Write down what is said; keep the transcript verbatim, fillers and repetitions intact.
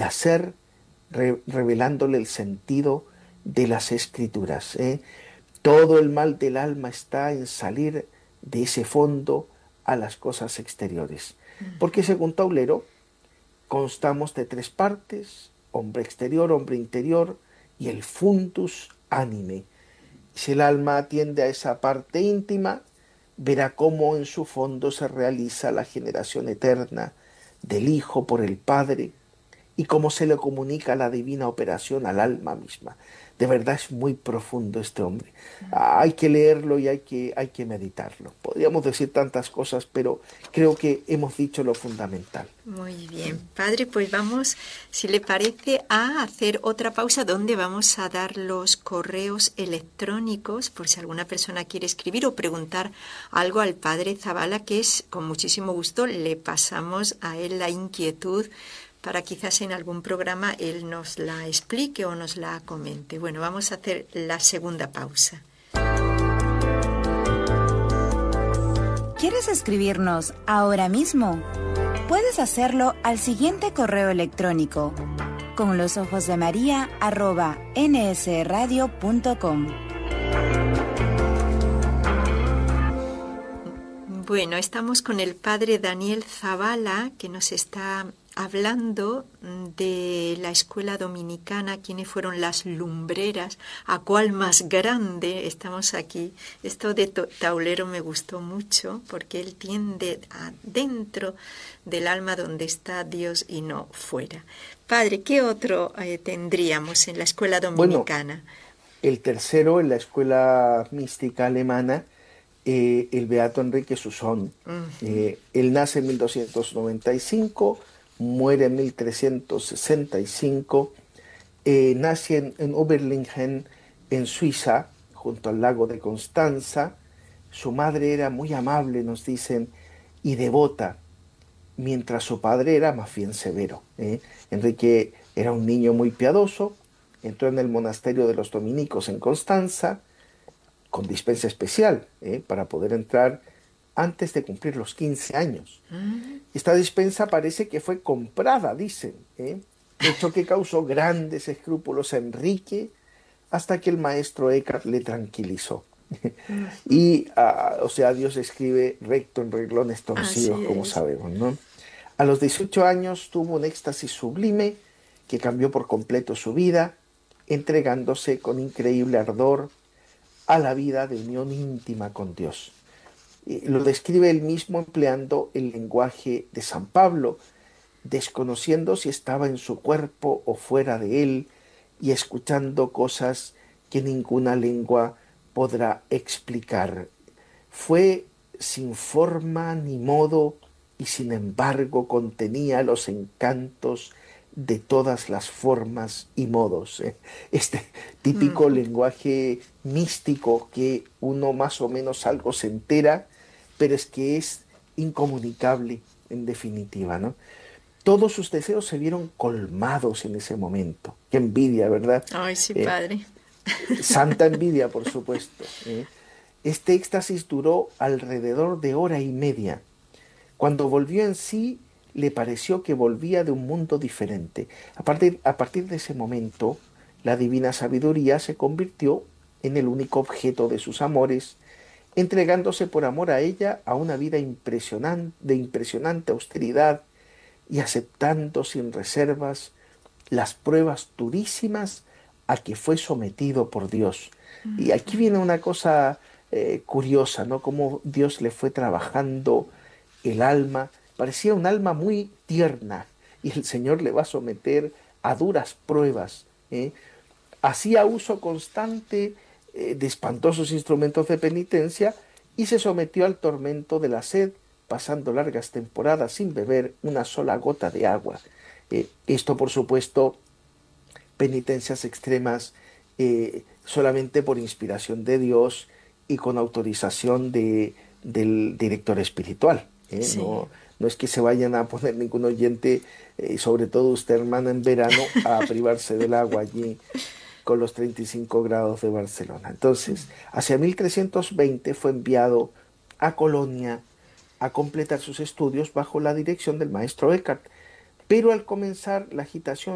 placer, re revelándole el sentido de las escrituras. ¿eh? Todo el mal del alma está en salir de ese fondo a las cosas exteriores. Porque según Taulero, constamos de tres partes: hombre exterior, hombre interior y el fundus anime. Si el alma atiende a esa parte íntima, verá cómo en su fondo se realiza la generación eterna del Hijo por el Padre y cómo se le comunica la divina operación al alma misma. De verdad es muy profundo este hombre. Ah, hay que leerlo y hay que, hay que meditarlo. Podríamos decir tantas cosas, pero creo que hemos dicho lo fundamental. Muy bien, padre, pues vamos, si le parece, a hacer otra pausa donde vamos a dar los correos electrónicos por si alguna persona quiere escribir o preguntar algo al padre Zabala, que es con muchísimo gusto le pasamos a él la inquietud para quizás en algún programa él nos la explique o nos la comente. Bueno, vamos a hacer la segunda pausa. ¿Quieres escribirnos ahora mismo? Puedes hacerlo al siguiente correo electrónico: con los ojos de María arroba nsradio punto com. Bueno, estamos con el padre Daniel Zabala, que nos está hablando de la escuela dominicana, quiénes fueron las lumbreras, a cuál más grande. Estamos aquí. Esto de Taulero me gustó mucho porque él tiende a dentro del alma donde está Dios y no fuera. Padre, ¿qué otro eh, tendríamos en la escuela dominicana? Bueno, el tercero en la escuela mística alemana, eh, el beato Enrique Susón. Uh-huh. eh, él nace en mil doscientos noventa y cinco, muere en mil trescientos sesenta y cinco, eh, nace en, en Oberlingen, en Suiza, junto al lago de Constanza. Su madre era muy amable, nos dicen, y devota, mientras su padre era más bien severo. ¿eh? Enrique era un niño muy piadoso, entró en el monasterio de los dominicos en Constanza, con dispensa especial, ¿eh? para poder entrar antes de cumplir los quince años. Uh-huh. Esta dispensa parece que fue comprada, dicen, ¿eh? hecho que causó grandes escrúpulos a Enrique, hasta que el maestro Eckhart le tranquilizó. Uh-huh. Y, uh, o sea, Dios escribe recto en renglones torcidos, como sabemos, ¿no? A los dieciocho años tuvo un éxtasis sublime que cambió por completo su vida, entregándose con increíble ardor a la vida de unión íntima con Dios. Lo describe él mismo empleando el lenguaje de San Pablo, desconociendo si estaba en su cuerpo o fuera de él y escuchando cosas que ninguna lengua podrá explicar. Fue sin forma ni modo y sin embargo contenía los encantos de todas las formas y modos. Este típico mm. lenguaje místico que uno más o menos algo se entera, pero es que es incomunicable en definitiva, ¿no? Todos sus deseos se vieron colmados en ese momento. Qué envidia, ¿verdad? Ay, sí, eh, padre. Santa envidia, por supuesto. ¿eh? Este éxtasis duró alrededor de hora y media. Cuando volvió en sí, le pareció que volvía de un mundo diferente. A partir, a partir de ese momento, la divina sabiduría se convirtió en el único objeto de sus amores, entregándose por amor a ella a una vida impresionante, de impresionante austeridad y aceptando sin reservas las pruebas durísimas a que fue sometido por Dios. Uh-huh. Y aquí viene una cosa eh, curiosa, ¿no? Cómo Dios le fue trabajando el alma. Parecía un alma muy tierna y el Señor le va a someter a duras pruebas. ¿eh? Hacía uso constante de espantosos instrumentos de penitencia y se sometió al tormento de la sed, pasando largas temporadas sin beber una sola gota de agua. Eh, esto, por supuesto, penitencias extremas eh, solamente por inspiración de Dios y con autorización de, del director espiritual. ¿eh? Sí. No, no es que se vayan a poner ningún oyente, eh, sobre todo usted, hermana, en verano, a privarse del agua allí con los treinta y cinco grados de Barcelona. Entonces, hacia mil trescientos veinte fue enviado a Colonia a completar sus estudios bajo la dirección del maestro Eckhart, pero al comenzar la agitación